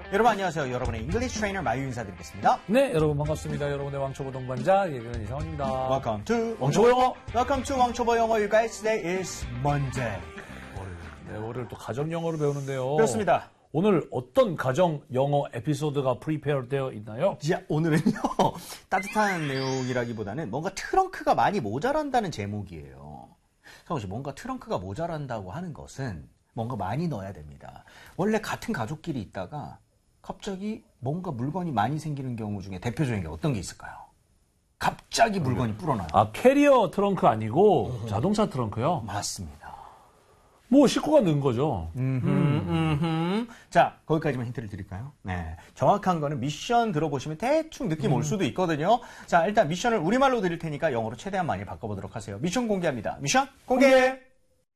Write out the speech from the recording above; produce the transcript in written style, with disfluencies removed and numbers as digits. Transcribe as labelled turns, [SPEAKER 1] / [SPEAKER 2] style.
[SPEAKER 1] 여러분 안녕하세요. 여러분의 잉글리시 트레이너 마유 인사드리겠습니다.
[SPEAKER 2] 네, 여러분 반갑습니다. 여러분의 왕초보 동반자 예비는 이상원입니다.
[SPEAKER 1] Welcome to
[SPEAKER 2] 왕초보 영어.
[SPEAKER 1] Welcome to 왕초보 영어. You guys, today is Monday.
[SPEAKER 2] 네, 월요일 또 가정 영어를 배우는데요.
[SPEAKER 1] 그렇습니다.
[SPEAKER 2] 오늘 어떤 가정 영어 에피소드가 프리페어 되어 있나요?
[SPEAKER 1] 자, 오늘은요. 따뜻한 내용이라기보다는 뭔가 트렁크가 많이 모자란다는 제목이에요. 성우 씨, 뭔가 트렁크가 모자란다고 하는 것은 뭔가 많이 넣어야 됩니다. 원래 같은 가족끼리 있다가 갑자기 뭔가 물건이 많이 생기는 경우 중에 대표적인 게 어떤 게 있을까요? 갑자기 물건이 불어나요.
[SPEAKER 2] 아, 캐리어 트렁크 아니고 자동차 트렁크요?
[SPEAKER 1] 맞습니다.
[SPEAKER 2] 뭐 식구가 넣은 거죠.
[SPEAKER 1] 자, 거기까지만 힌트를 드릴까요? 네. 정확한 거는 미션 들어보시면 대충 느낌 올 수도 있거든요. 자, 일단 미션을 우리말로 드릴 테니까 영어로 최대한 많이 바꿔보도록 하세요. 미션 공개합니다. 미션 공개!